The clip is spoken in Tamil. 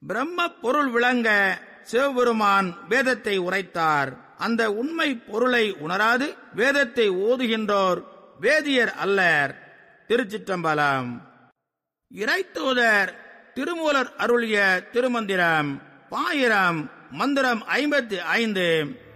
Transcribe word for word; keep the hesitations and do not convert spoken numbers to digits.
பிரம்ம பொருள் விளங்க சிவபெருமான் வேதத்தை உரைத்தார். அந்த உண்மை பொருளை உணராது வேதத்தை ஓதுகின்றோர் வேதியர் அல்லர். திருச்சிற்றம்பலம். இறைத்தூதர் திருமூலர் அருளிய திருமந்திரம் பாயிரம் மந்திரம் ஐம்பத்தி ஐந்து.